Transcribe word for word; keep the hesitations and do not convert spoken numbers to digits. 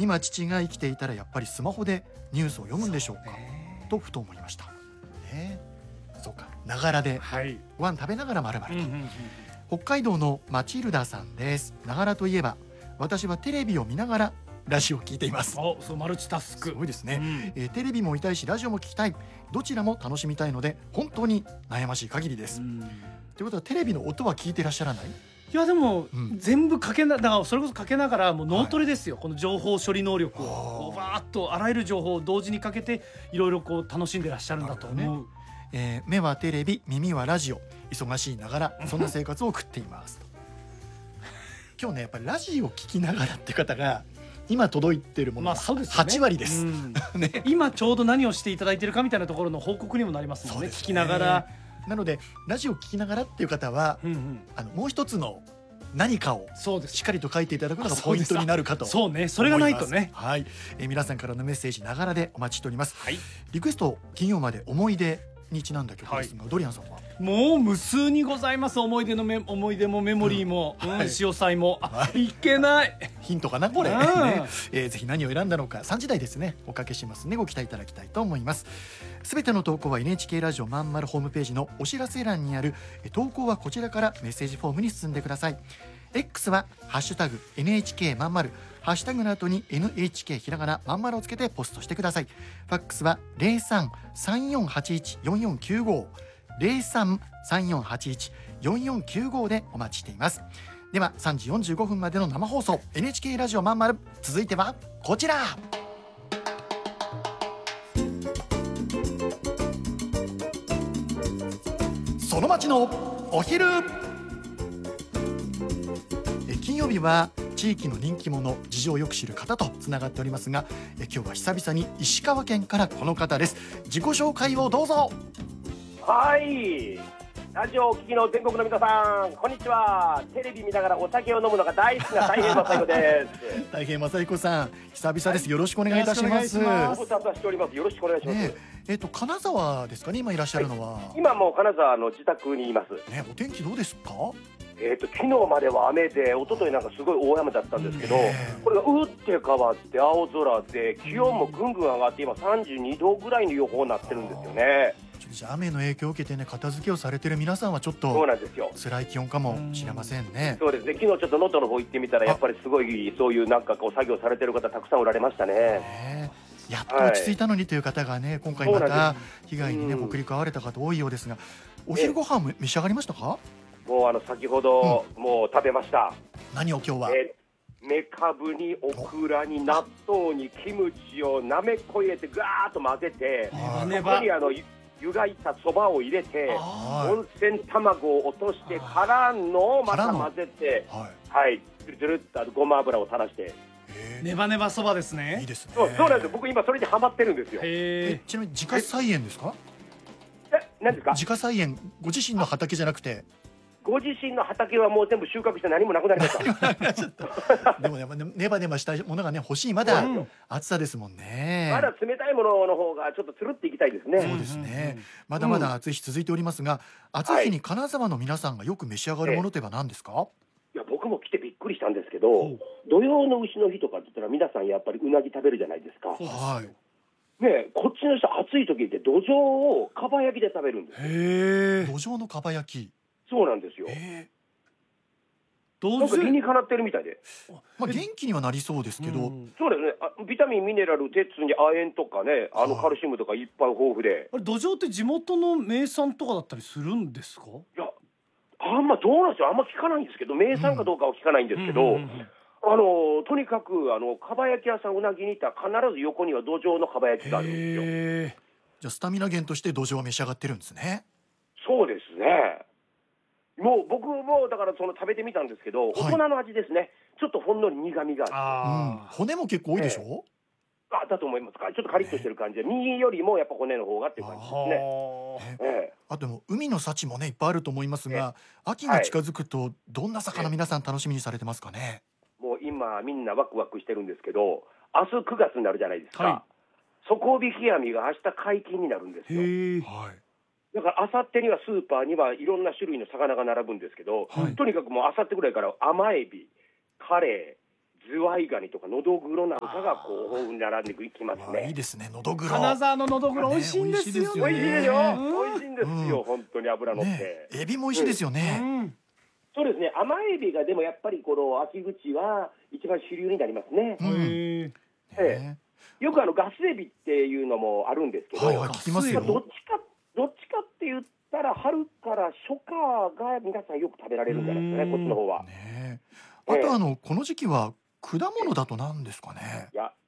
今父が生きていたらやっぱりスマホでニュースを読むんでしょうかとふと思いました、ね、そうか、ながらで、はい、ご飯食べながらまるまると、うんうんうん、北海道のマチルダさんです。ながらといえば私はテレビを見ながらラジオを聞いています。 お、そう、マルチタスク、 すごいですね、うん、えー、テレビも見たいしラジオも聞きたい、どちらも楽しみたいので本当に悩ましい限りです、うん、ということはテレビの音は聞いてらっしゃらない？ いやでも、うん、全部かけなだからそれこそかけながらもう脳トレですよ、はい、この情報処理能力をこうバーッとあらゆる情報を同時にかけていろいろこう楽しんでらっしゃるんだと思う、ね、 えー、目はテレビ、耳はラジオ、忙しいながらそんな生活を送っています今日ね、やっぱりラジオ聞きながらって方が今届いてるものがはち割です、まあですね、 今ちょうど何をしていただいているかみたいなところの報告にもなりますもんね、聞きながら。 なのでラジオ聞きながらっていう方は、うんうん、あのもう一つの何かをしっかりと書いていただくのがポイントになるかと思います。 そうね、それがないとね、 はい、えー、皆さんからのメッセージながらでお待ちしております、はい、リクエスト金曜まで思い出にちなんだ曲ですが、はい、ドリアンさんはもう無数にございます。思い出のメ思い出もメモリーも、うん、はい、潮祭も、はい、いけないヒントかなこれ、ね、えー、ぜひ何を選んだのかさんじ台ですねおかけしますね、ご期待いただきたいと思います。すべての投稿は エヌエイチケー ラジオまんまるホームページのお知らせ欄にある投稿はこちらからメッセージフォームに進んでください。 X はハッシュタグ エヌエイチケー まんまる、ハッシュタグの後に エヌエイチケー ひらがなまんまるをつけてポストしてください。ファックスは ゼロさん さんよんはちいち よんよんきゅうご ゼロさん さんよんはちいち よんよんきゅうごでお待ちしています。ではさんじよんじゅうごふんまでの生放送 エヌエイチケー ラジオまんまる、続いてはこちら。その街のお昼。え金曜日は地域の人気者、事情をよく知る方とつながっておりますが、え今日は久々に石川県からこの方です。自己紹介をどうぞ。 はい、ラジオをお聞きの全国の皆さん、こんにちは。テレビ見ながらお酒を飲むのが大好きな大平正彦です大平正彦さん、久々です、はい、よろしくお願いいたします。 ご無沙汰しております。よろしくお願いします、ね。 えっと金沢ですかね、今いらっしゃるのは。はい、 今もう金沢の自宅にいます、ね。 お天気どうですか？ えー、と昨日までは雨で、一昨日なんかすごい大雨だったんですけど、これが打って変わって青空で、気温もぐんぐん上がって今さんじゅうにどぐらいの予報になってるんですよね。 じゃあ雨の影響を受けてね、片付けをされてる皆さんはちょっとそうなんですよ、 辛い気温かもしれませんね。 そうですね、昨日ちょっと能登の方行ってみたら、やっぱりすごいそういうなんかこう作業されてる方たくさんおられましたね。 ね、やっと落ち着いたのにという方がね、はい、今回また被害にね、北陸遭われた方多いようですが、お昼ご飯召し上がりましたか？ もうあの先ほど、うん、もう食べました。 何を今日は？ えめかぶにオクラに納豆にキムチをなめっこ入れてガーッと混ぜて、そこにあの湯がいたそばを入れて、温泉卵を落としてからのをまた混ぜて、はい、つるつるっとごま油を垂らして、 ネバネバそばですね。 いいですね。 そう、そうなんですよ。僕今それにハマってるんですよ。 えちなみに自家菜園ですか？ え、何ですか？ 自家菜園、ご自身の畑じゃなくて。 ご自身の畑はもう全部収穫して何もなくなりましたでもやっぱネバネバしたものがね欲しい、まだ暑さですもんね。 まだ冷たいものの方がちょっとつるっていきたいですね。 そうですね、まだまだ暑い日続いておりますが、うん、暑い日に金沢の皆さんがよく召し上がるものといえば何ですか？ いや僕も来てびっくりしたんですけど、うん、土曜の丑の日とかって言ったら皆さんやっぱりうなぎ食べるじゃないですか。 はいね、こっちの人暑い時って土壌をかば焼きで食べるんですよ。 へー、土壌のかば焼き。 そうなんですよ。 えー、なんか理にかなってるみたいで、 まあ、元気にはなりそうですけど、うん、 そうですね、あビタミンミネラル鉄に亜鉛とかね、あのカルシウムとかいっぱい豊富で。 あれ土壌って地元の名産とかだったりするんですか？いやあんまどうなんですよ、あんま聞かないんですけど、名産かどうかは聞かないんですけど、あのとにかくあのかば焼き屋さんうなぎに行ったら必ず横には土壌のかば焼きがあるんですよ。 じゃあスタミナ源として土壌を召し上がってるんですね。 そうですね。もう僕もだからその食べてみたんですけど、はい、大人の味ですね。ちょっとほんのり苦みがあって、 うん、骨も結構多いでしょ、 ええ、あだと思います。ちょっとカリッとしてる感じで、身よりもやっぱ骨の方がっていう感じですね。 ええ、あとも海の幸もねいっぱいあると思いますが、秋が近づくとどんな魚皆さん楽しみにされてますかね？ もう今みんなワクワクしてるんですけど、明日くがつになるじゃないですか、はい、底引き網が明日解禁になるんですよ。 はい、 だからあさってにはスーパーにはいろんな種類の魚が並ぶんですけど、はい、とにかくもうあさってぐらいから甘エビ、カレー、 ズワイガニとかノドグロなんかがこう並んでいきますね。 いいですね、ノドグロ。 金沢のノドグロ美味しいんですよね。 美味しいですよ。美味しいんですよ。本当に脂乗って。 エビも美味しいですよね。 そうですね。甘エビがでもやっぱりこの秋口は一番主流になりますね。ええ、よくあのガスエビっていうのもあるんですけど、 はいはい、聞きますよ。 どっちかどっちかって言ったら春から初夏が皆さんよく食べられるんじゃないですかね、こっちの方は。 ね、あとあのこの時期は果物だと何ですかね。 いや